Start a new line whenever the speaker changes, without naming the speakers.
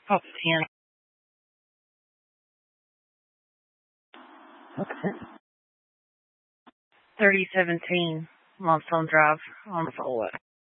Oh, 10.
Okay.
3017 Limestone Drive on Follet.